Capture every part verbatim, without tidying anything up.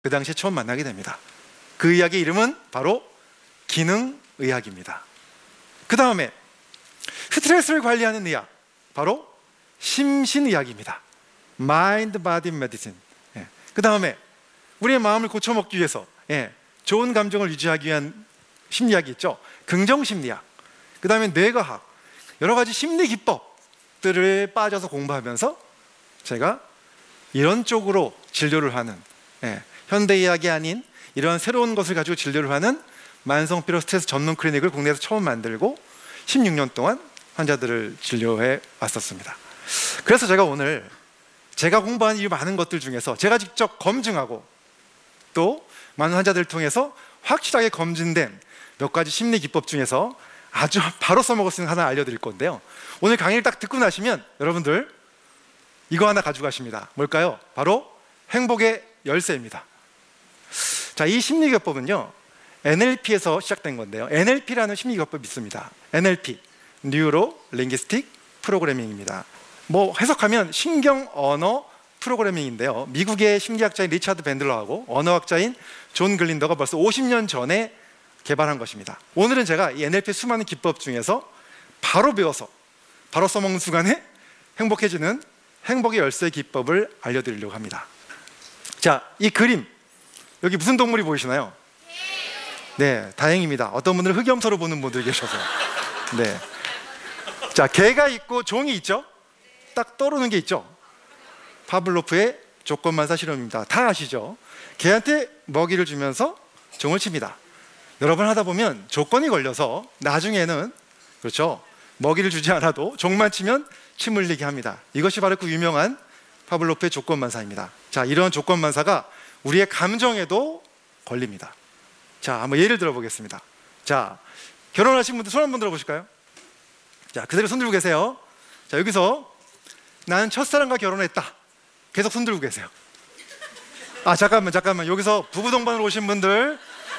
그 당시에 처음 만나게 됩니다. 그 의학의 이름은 바로 기능의학입니다. 그 다음에 스트레스를 관리하는 의학, 바로 심신의학입니다. Mind Body Medicine. 예. 그 다음에 우리의 마음을 고쳐먹기 위해서 예. 좋은 감정을 유지하기 위한 심리학이 있죠. 긍정심리학. 그 다음에 뇌과학, 여러 가지 심리 기법들을 빠져서 공부하면서 제가 이런 쪽으로 진료를 하는 예. 현대의학이 아닌 이런 새로운 것을 가지고 진료를 하는 만성피로 스트레스 전문 클리닉을 국내에서 처음 만들고 십육 년 동안 환자들을 진료해 왔었습니다. 그래서 제가 오늘 제가 공부한 이 많은 것들 중에서 제가 직접 검증하고 또 많은 환자들을 통해서 확실하게 검증된 몇 가지 심리 기법 중에서 아주 바로 써먹을 수 있는 하나 알려드릴 건데요, 오늘 강의를 딱 듣고 나시면 여러분들 이거 하나 가져가십니다. 뭘까요? 바로 행복의 열쇠입니다. 자, 이 심리기법은요 엔엘피에서 시작된 건데요, 엔엘피라는 심리기법이 있습니다. 엔엘피, Neuro Linguistic Programming입니다. 뭐 해석하면 신경 언어 프로그래밍인데요, 미국의 심리학자인 리차드 밴들러하고 언어학자인 존 글린더가 벌써 오십 년 전에 개발한 것입니다. 오늘은 제가 이 엔엘피 수많은 기법 중에서 바로 배워서 바로 써먹는 순간에 행복해지는 행복의 열쇠 기법을 알려드리려고 합니다. 자, 이 그림, 여기 무슨 동물이 보이시나요? 네, 다행입니다. 어떤 분들은 흑염소로 보는 분들이 계셔서. 네. 자, 개가 있고 종이 있죠? 딱 떠오르는 게 있죠? 파블로프의 조건만사 실험입니다. 다 아시죠? 개한테 먹이를 주면서 종을 칩니다. 여러 번 하다 보면 조건이 걸려서 나중에는, 그렇죠, 먹이를 주지 않아도 종만 치면 침 흘리게 합니다. 이것이 바로 그 유명한 파블로프의 조건만사입니다. 자, 이런 조건만사가 우리의 감정에도 걸립니다. 자, 한번 예를 들어 보겠습니다. 자, 결혼하신 분들 손 한번 들어보실까요? 자, 그대로 손 들고 계세요. 자, 여기서 나는 첫사랑과 결혼했다, 계속 손 들고 계세요. 아, 잠깐만 잠깐만 여기서 부부 동반으로 오신 분들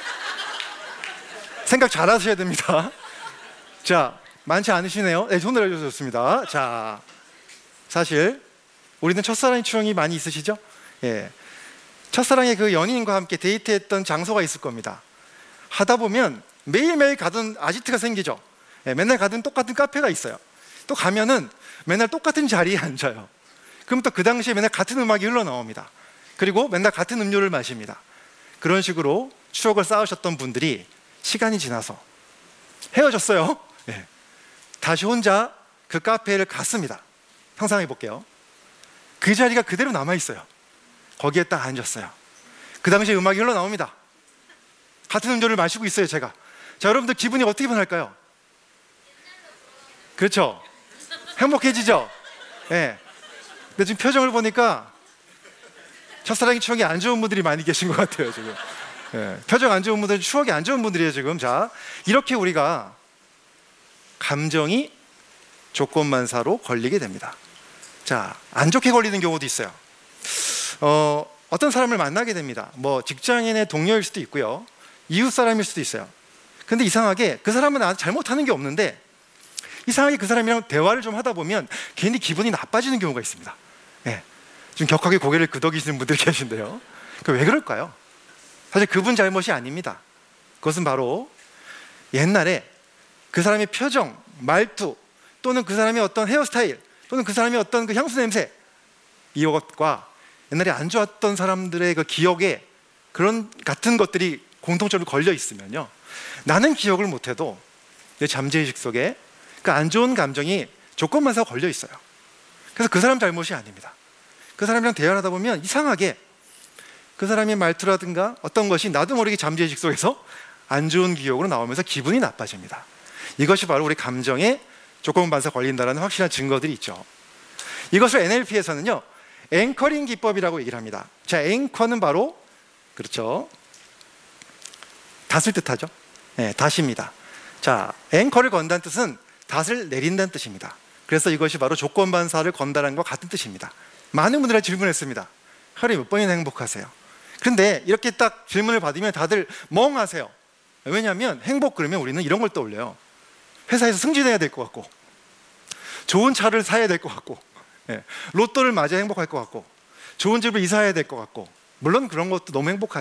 생각 잘 하셔야 됩니다. 자, 많지 않으시네요. 네, 손 들어주셔서 좋습니다. 자, 사실 우리는 첫사랑의 추억이 많이 있으시죠? 예, 첫사랑의 그 연인과 함께 데이트했던 장소가 있을 겁니다. 하다 보면 매일매일 가던 아지트가 생기죠. 예, 맨날 가던 똑같은 카페가 있어요. 또 가면은 맨날 똑같은 자리에 앉아요. 그럼 또 그 당시에 맨날 같은 음악이 흘러나옵니다. 그리고 맨날 같은 음료를 마십니다. 그런 식으로 추억을 쌓으셨던 분들이 시간이 지나서 헤어졌어요. 예. 다시 혼자 그 카페를 갔습니다. 상상해 볼게요. 그 자리가 그대로 남아있어요. 거기에 딱 앉았어요. 그 당시에 음악이 흘러나옵니다. 같은 음료를 마시고 있어요, 제가. 자, 여러분들 기분이 어떻게 변할까요? 그렇죠? 행복해지죠? 예. 근데 지금 표정을 보니까 첫사랑의 추억이 안 좋은 분들이 많이 계신 것 같아요, 지금. 예. 표정 안 좋은 분들, 추억이 안 좋은 분들이에요, 지금. 자, 이렇게 우리가 감정이 조건만사로 걸리게 됩니다. 자, 안 좋게 걸리는 경우도 있어요. 어, 어떤 사람을 만나게 됩니다. 뭐 직장인의 동료일 수도 있고요, 이웃 사람일 수도 있어요. 근데 이상하게 그 사람은 나한테 잘못하는 게 없는데 이상하게 그 사람이랑 대화를 좀 하다 보면 괜히 기분이 나빠지는 경우가 있습니다. 예. 좀 격하게 고개를 끄덕이시는 분들이 계신데요, 그 왜 그럴까요? 사실 그분 잘못이 아닙니다. 그것은 바로 옛날에 그 사람의 표정, 말투, 또는 그 사람의 어떤 헤어스타일, 또는 그 사람의 어떤 그 향수 냄새, 이것과 옛날에 안 좋았던 사람들의 그 기억에 그런 같은 것들이 공통적으로 걸려 있으면요, 나는 기억을 못해도 내 잠재의식 속에 그 안 좋은 감정이 조건만사가 걸려 있어요. 그래서 그 사람 잘못이 아닙니다. 그 사람이랑 대화를 하다 보면 이상하게 그 사람의 말투라든가 어떤 것이 나도 모르게 잠재의식 속에서 안 좋은 기억으로 나오면서 기분이 나빠집니다. 이것이 바로 우리 감정에 조건만사가 걸린다는 확실한 증거들이 있죠. 이것을 엔엘피에서는요 앵커링 기법이라고 얘기를 합니다. 자, 앵커는 바로, 그렇죠, 닷을 뜻하죠. 네, 닷입니다. 자, 앵커를 건다는 뜻은 닷을 내린다는 뜻입니다. 그래서 이것이 바로 조건반사를 건다는 것과 같은 뜻입니다. 많은 분들이 질문했습니다. 하루에 몇 번이나 행복하세요? 그런데 이렇게 딱 질문을 받으면 다들 멍하세요. 왜냐하면 행복 그러면 우리는 이런 걸 떠올려요. 회사에서 승진해야 될 것 같고, 좋은 차를 사야 될 것 같고, 예, 로또를 맞아 행복할 것 같고, 좋은 집을 이사해야 될 것 같고, 물론 그런 것도 너무 행복하죠.